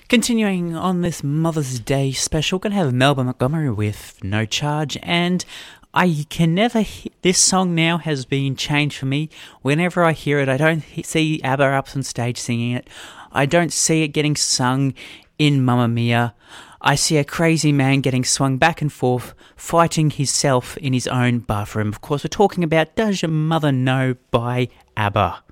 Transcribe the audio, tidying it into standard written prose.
Continuing on this Mother's Day special, going to have Melba Montgomery with No Charge, and I can never this song now has been changed for me. Whenever I hear it, I don't see ABBA up on stage singing it. I don't see it getting sung in Mamma Mia. I see a crazy man getting swung back and forth, fighting himself in his own bathroom. Of course, we're talking about Does Your Mother Know by ABBA.